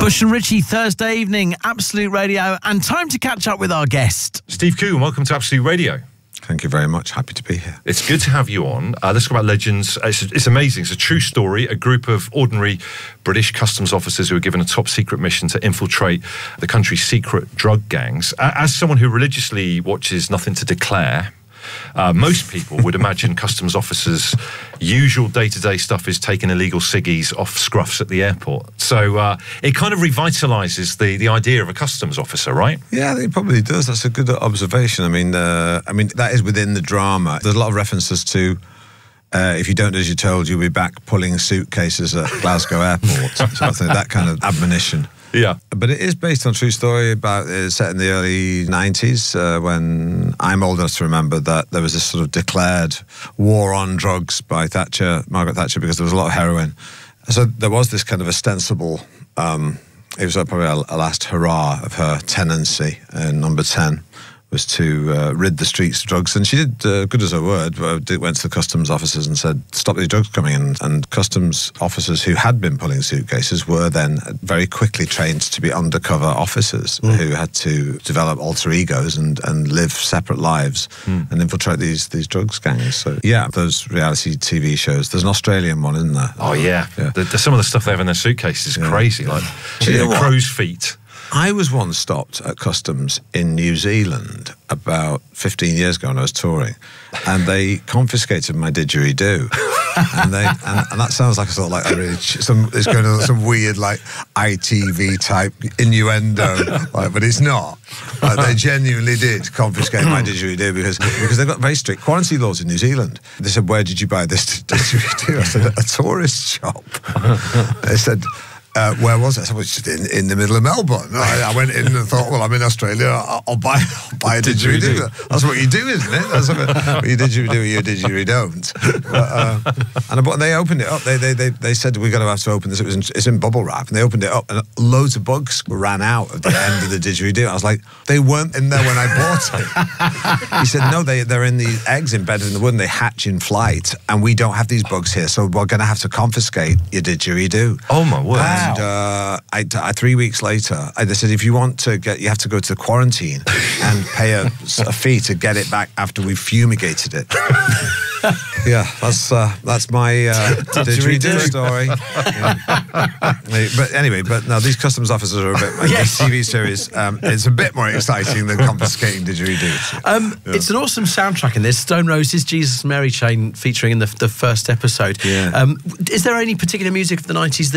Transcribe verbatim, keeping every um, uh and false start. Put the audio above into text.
Bush and Richie, Thursday evening, Absolute Radio, and time to catch up with our guest. Steve Coon, welcome to Absolute Radio. Thank you very much. Happy to be here. It's good to have you on. Uh, let's talk about Legends. It's, it's amazing. It's a true story. A group of ordinary British customs officers who were given a top secret mission to infiltrate the country's secret drug gangs. Uh, as someone who religiously watches Nothing to Declare, Uh, most people would imagine customs officers' usual day-to-day stuff is taking illegal ciggies off scruffs at the airport. So uh, it kind of revitalises the, the idea of a customs officer, right? Yeah, I think it probably does. That's a good observation. I mean, uh, I mean that is within the drama. There's a lot of references to uh, if you don't do as you're told, you'll be back pulling suitcases at Glasgow Airport. So I think that kind of admonition. Yeah. But it is based on a true story about uh, set in the early nineties uh, when I'm old enough to remember that there was this sort of declared war on drugs by Thatcher, Margaret Thatcher, because there was a lot of heroin. So there was this kind of ostensible, um, it was probably a, a last hurrah of her tenancy in number ten. Was to uh, rid the streets of drugs, and she did uh, good as her word. But went to the customs officers and said, "Stop these drugs coming in." And customs officers who had been pulling suitcases were then very quickly trained to be undercover officers mm. who had to develop alter egos and, and live separate lives mm. and infiltrate these these drugs gangs. So yeah, those reality T V shows. There's an Australian one, isn't there? Oh yeah, yeah. The, the, some of the stuff they have in their suitcases is yeah. crazy, like you know crow's feet. I was once stopped at customs in New Zealand about fifteen years ago when I was touring, and they confiscated my didgeridoo. and they and, and that sounds like a sort of like a really some it's going to some weird like I T V type innuendo, like, but it's not. Like, they genuinely did confiscate my didgeridoo because because they've got very strict quarantine laws in New Zealand. They said, "Where did you buy this didgeridoo?" I said, "A tourist shop." They said, Uh, where was it? I was just in, in the middle of Melbourne. I, I went in and thought, well, I'm in Australia. I'll, I'll buy I'll buy a didgeridoo. That's what you do, isn't it? That's what, what you didgeridoo, you didgeridoo don't. But, uh, and, and they opened it up. They they they, they said we're going to have to open this. It was in, it's in bubble wrap, and they opened it up, and loads of bugs ran out at the end of the didgeridoo. I was like, they weren't in there when I bought it. He said, no, they they're in the eggs embedded in the wood, and they hatch in flight, and we don't have these bugs here, so we're going to have to confiscate your didgeridoo. Oh my word! And uh, I, I, three weeks later, I, they said, if you want to get, you have to go to the quarantine and pay a, a fee to get it back after we've fumigated it. Yeah, that's uh, that's my uh, didgeridoo story. Yeah. But anyway, but no, these customs officers are a bit. Like, yes. This T V series, um, it's a bit more exciting than confiscating didgeridoos. Um, yeah. It's an awesome soundtrack, and there's Stone Roses, Jesus and Mary Chain featuring in the, the first episode. Yeah. Um, is there any particular music of the nineties that